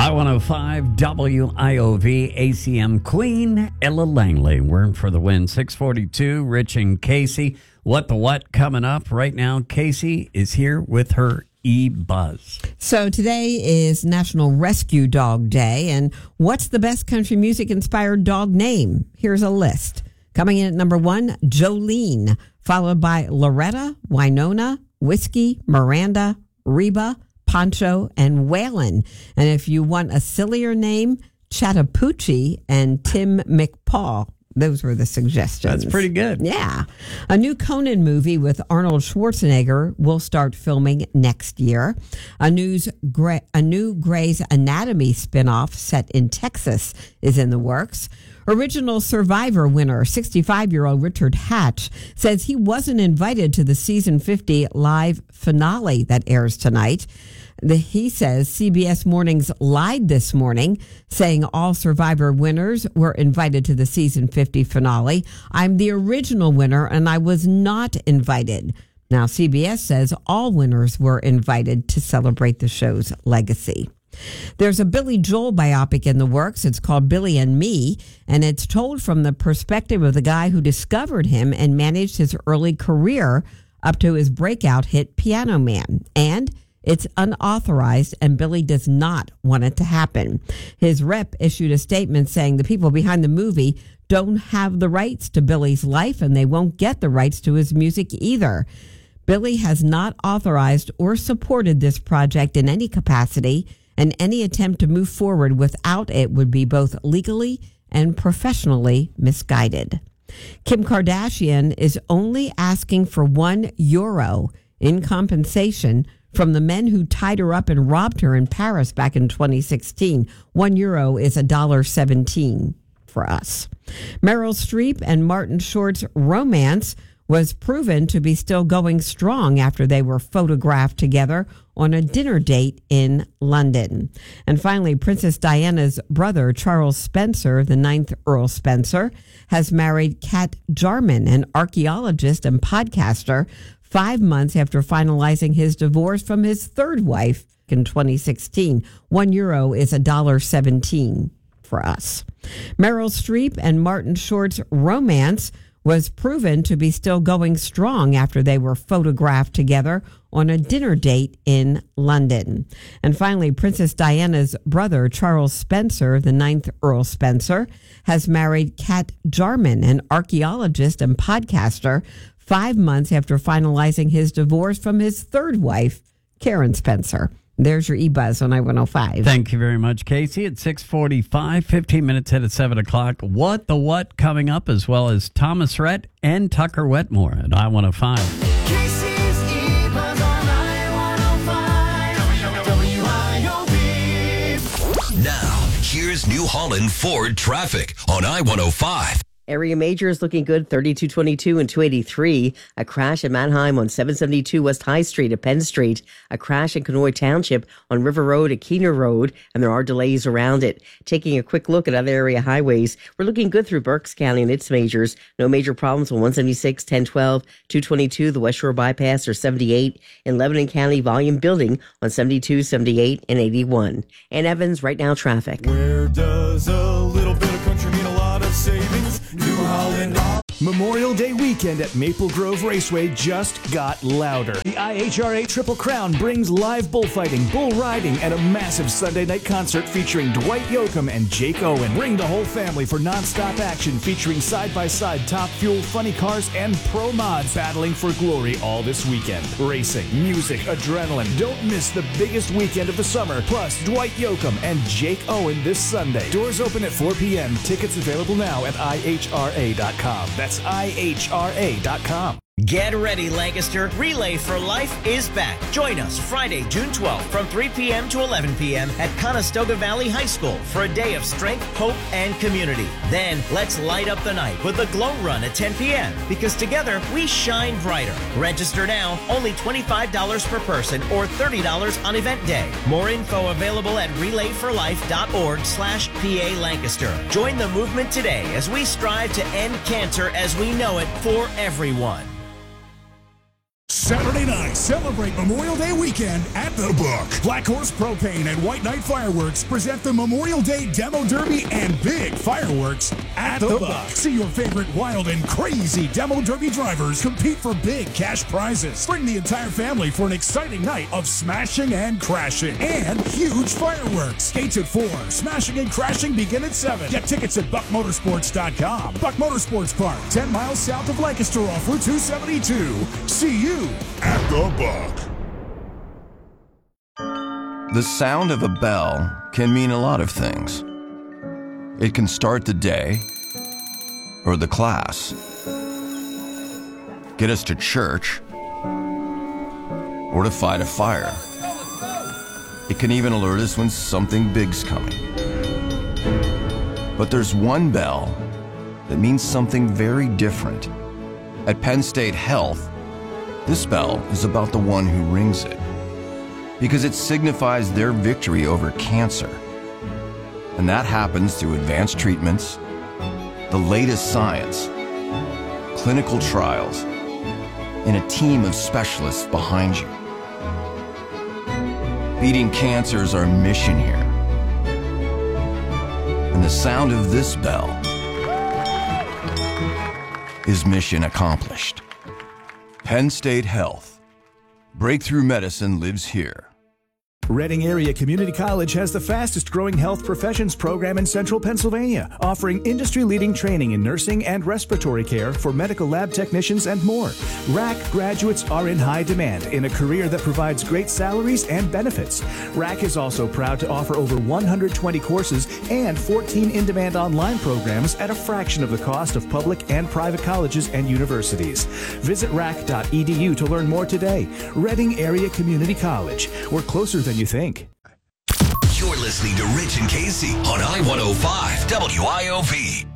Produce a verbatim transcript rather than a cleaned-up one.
I one oh five W I O V A C M Queen, Ella Langley. We're in for the win. six forty-two, Rich and Casey. What the what coming up right now? Casey is here with her E-Buzz. So today is National Rescue Dog Day. And what's the best country music inspired dog name? Here's a list. Coming in at number one, Jolene, followed by Loretta, Winona, Whiskey, Miranda, Reba, Poncho, and Waylon. And if you want a sillier name, Chattahoochee and Tim McPaw. Those were the suggestions. That's pretty good. Yeah. A new Conan movie with Arnold Schwarzenegger will start filming next year. A, news, a new Grey's Anatomy spinoff set in Texas is in the works. Original Survivor winner, sixty-five-year-old Richard Hatch, says he wasn't invited to the season fifty live finale that airs tonight. The, he says C B S Mornings lied this morning, saying all Survivor winners were invited to the season fifty finale. I'm the original winner, and I was not invited. Now, C B S says all winners were invited to celebrate the show's legacy. There's a Billy Joel biopic in the works. It's called Billy and Me, and it's told from the perspective of the guy who discovered him and managed his early career up to his breakout hit Piano Man. And it's unauthorized, and Billy does not want it to happen. His rep issued a statement saying the people behind the movie don't have the rights to Billy's life, and they won't get the rights to his music either. Billy has not authorized or supported this project in any capacity, and any attempt to move forward without it would be both legally and professionally misguided. Kim Kardashian is only asking for one euro in compensation from the men who tied her up and robbed her in Paris back in twenty sixteen. One euro is one dollar seventeen for us. Meryl Streep and Martin Short's romance was proven to be still going strong after they were photographed together on a dinner date in London. And finally, Princess Diana's brother, Charles Spencer, the ninth Earl Spencer, has married Kat Jarman, an archaeologist and podcaster, five months after finalizing his divorce from his third wife in twenty sixteen. One euro is one dollar seventeen for us. Meryl Streep and Martin Short's romance was proven to be still going strong after they were photographed together on a dinner date in London. And finally, Princess Diana's brother, Charles Spencer, the ninth Earl Spencer, has married Kat Jarman, an archaeologist and podcaster, five months after finalizing his divorce from his third wife, Karen Spencer. There's your E-Buzz on I one oh five. Thank you very much, Casey. At six forty-five, fifteen minutes ahead at seven o'clock. What the What coming up, as well as Thomas Rhett and Tucker Wetmore at I one oh five. Casey's E-Buzz on I one oh five. W I O V. Now, here's New Holland Ford traffic on I one oh five. Area major is looking good, thirty-two twenty-two and two eighty-three. A crash in Mannheim on seven seventy-two West High Street at Penn Street. A crash in Kenoi Township on River Road at Keener Road, and there are delays around it. Taking a quick look at other area highways, we're looking good through Berks County and its majors. No major problems on one seventy-six, ten twelve, two twenty-two, the West Shore Bypass, or seventy-eight. In Lebanon County, volume building on seventy-two, seventy-eight, and eighty-one. And Evans, right now, traffic. Where does a little bit of country mean a lot of savings? New Holland. Memorial Day weekend at Maple Grove Raceway just got louder. The I H R A Triple Crown brings live bullfighting, bull riding, and a massive Sunday night concert featuring Dwight Yoakam and Jake Owen. Bring the whole family for nonstop action featuring side-by-side Top Fuel, funny cars, and pro mods battling for glory all this weekend. Racing, music, adrenaline. Don't miss the biggest weekend of the summer. Plus, Dwight Yoakam and Jake Owen this Sunday. Doors open at four p.m. Tickets available now at I H R A dot com. That's I H R A dot com. Get ready, Lancaster. Relay for Life is back. Join us Friday, June twelfth from three p.m. to eleven p.m. at Conestoga Valley High School for a day of strength, hope, and community. Then let's light up the night with a glow run at ten p.m. because together we shine brighter. Register now, only twenty-five dollars per person or thirty dollars on event day. More info available at relay for life dot org slash P A Lancaster. Join the movement today as we strive to end cancer as we know it for everyone. Saturday night, celebrate Memorial Day weekend at The Book. Black Horse Propane and White Knight Fireworks present the Memorial Day Demo Derby and Big Fireworks at The Buck. See your favorite wild and crazy Demo Derby drivers compete for big cash prizes. Bring the entire family for an exciting night of smashing and crashing and huge fireworks. Gates at four. Smashing and crashing begin at seven. Get tickets at buck motorsports dot com. Buck Motorsports Park, ten miles south of Lancaster off Route two seventy-two. See you at The Buck. The sound of a bell can mean a lot of things. It can start the day or the class, get us to church, or to fight a fire. It can even alert us when something big's coming. But there's one bell that means something very different. At Penn State Health, this bell is about the one who rings it, because it signifies their victory over cancer. And that happens through advanced treatments, the latest science, clinical trials, and a team of specialists behind you. Beating cancer is our mission here. And the sound of this bell is mission accomplished. Penn State Health. Breakthrough medicine lives here. Reading Area Community College has the fastest growing health professions program in central Pennsylvania, offering industry-leading training in nursing and respiratory care for medical lab technicians and more. R A C graduates are in high demand in a career that provides great salaries and benefits. R A C is also proud to offer over one hundred twenty courses and fourteen in-demand online programs at a fraction of the cost of public and private colleges and universities. Visit rack dot e d u to learn more today. Reading Area Community College. We're closer than you think. You're listening to Rich and Casey on I one oh five W I O V.